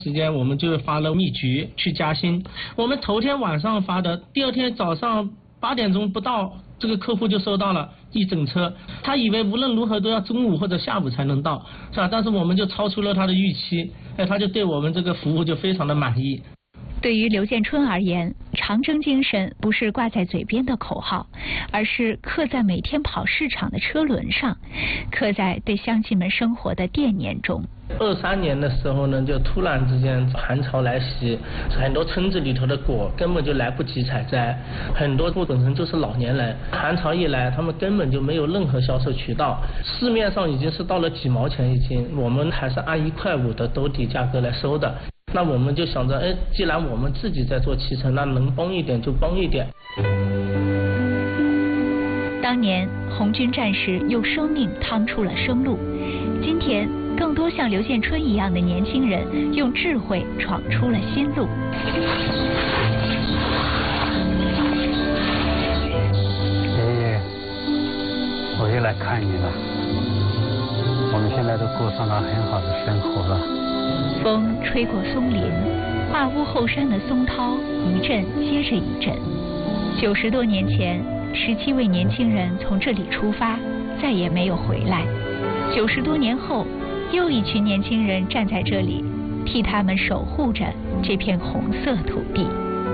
时间我们就发了密局去加薪，我们头天晚上发的，第二天早上8点钟不到，这个客户就收到了一整车，他以为无论如何都要中午或者下午才能到，是吧？但是我们就超出了他的预期，他就对我们这个服务就非常的满意。 对于刘建春而言，长征精神不是挂在嘴边的口号，而是刻在每天跑市场的车轮上，刻在对乡亲们生活的惦念中。 23年的时候呢，就突然之间寒潮来袭，很多村子里头的果根本就来不及采摘，很多户本身就是老年人，寒潮一来，他们根本就没有任何销售渠道，市面上已经是到了几毛钱一斤，我们还是按1.5块的兜底价格来收的。那我们就想着，既然我们自己在做汽车，那能帮一点就帮一点。 当年红军战士用生命趟出了生路，今天更多像刘建春一样的年轻人用智慧闯出了新路。 爷爷，我又来看你了。我们现在都过上了很好的生活了。 风吹过松林，画屋后山的松涛一阵接着一阵。90多年前，17位年轻人从这里出发，再也没有回来。90多年后，又一群年轻人站在这里，替他们守护着这片红色土地。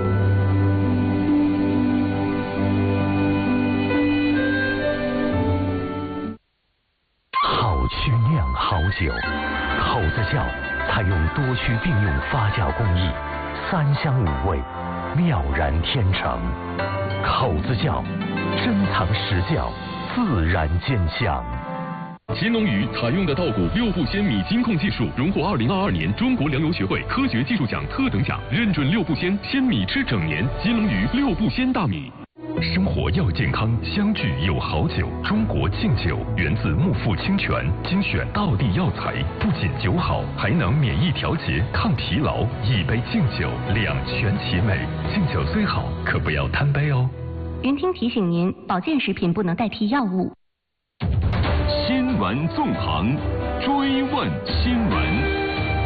好曲酿好酒，口子窖采用多区并用发酵工艺，3香5味，妙然天成。口子窖，珍藏实窖，自然兼香。 乾隆鱼采用的稻谷6步鲜米金控技术，荣获2022年中国粮油学会科学技术奖特等奖，认准6步鲜，鲜米吃整年。乾隆鱼6步鲜大米。生活要健康，相聚有好酒。中国劲酒源自木富清泉，精选道地药材，不仅酒好，还能免疫调节、抗疲劳。一杯劲酒，两全其美。劲酒虽好，可不要贪杯哦。 云听提醒您，保健食品不能代替药物。 新闻纵横，追问新闻。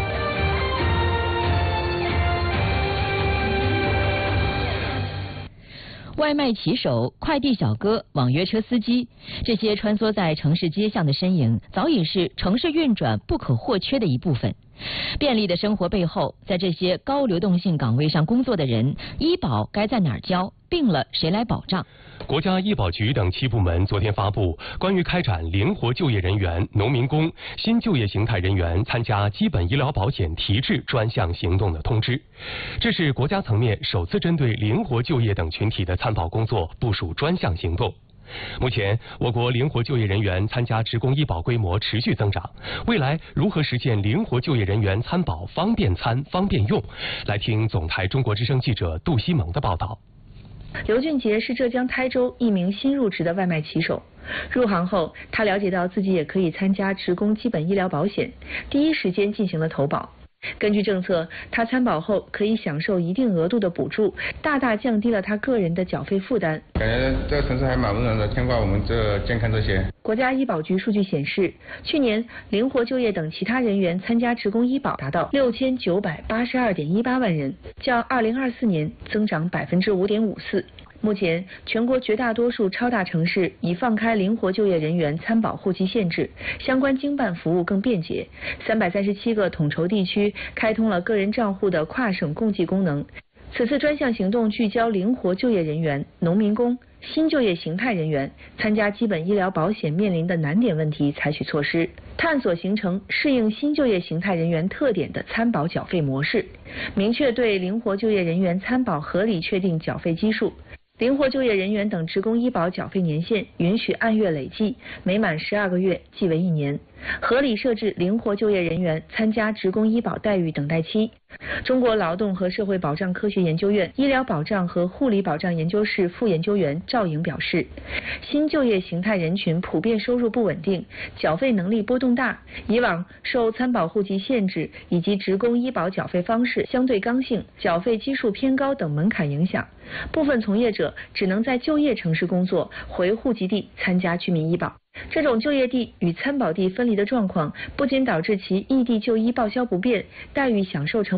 外卖骑手、快递小哥、网约车司机，这些穿梭在城市街巷的身影，早已是城市运转不可或缺的一部分。便利的生活背后，在这些高流动性岗位上工作的人，医保该在哪儿交？病了谁来保障？ 国家医保局等7部门昨天发布关于开展灵活就业人员、农民工、新就业形态人员参加基本医疗保险提质专项行动的通知。这是国家层面首次针对灵活就业等群体的参保工作部署专项行动。目前，我国灵活就业人员参加职工医保规模持续增长。未来如何实现灵活就业人员参保方便参、方便用？来听总台中国之声记者杜西蒙的报道。 刘俊杰是浙江台州一名新入职的外卖骑手。入行后，他了解到自己也可以参加职工基本医疗保险，第一时间进行了投保。根据政策，他参保后可以享受一定额度的补助，大大降低了他个人的缴费负担。 感觉这个城市还蛮温柔的，牵挂我们这健康这些。 国家医保局数据显示，去年灵活就业等其他人员参加职工医保达到6982.18万人，较2024年增长5.54%。目前，全国绝大多数超大城市已放开灵活就业人员参保户籍限制，相关经办服务更便捷。337个统筹地区开通了个人账户的跨省共济功能。此次专项行动聚焦灵活就业人员、农民工、新就业形态人员参加基本医疗保险面临的难点问题，采取措施，探索形成适应新就业形态人员特点的参保缴费模式，明确对灵活就业人员参保合理确定缴费基数。灵活就业人员等职工医保缴费年限允许按月累计，每满12个月即为1年。合理设置灵活就业人员参加职工医保待遇等待期。中国劳动和社会保障科学研究院医疗保障和护理保障研究室副研究员赵颖表示，新就业形态人群普遍收入不稳定，缴费能力波动大，以往受参保户籍限制以及职工医保缴费方式相对刚性、缴费基数偏高等门槛影响，部分从业者只能在就业城市工作，回户籍地参加居民医保。这种就业地与参保地分离的状况，不仅导致其异地就医报销不便，待遇享受成